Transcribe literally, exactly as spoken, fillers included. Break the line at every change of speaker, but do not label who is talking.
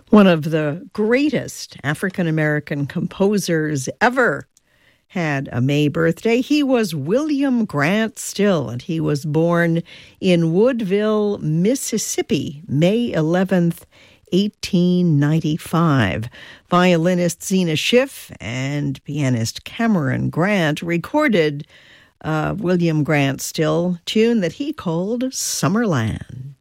One of the greatest African-American composers ever had a May birthday. He was William Grant Still, and he was born in Woodville, Mississippi, May eleventh, eighteen ninety-five. Violinist Zena Schiff and pianist Cameron Grant recorded uh, William Grant Still tune that he called Summerland.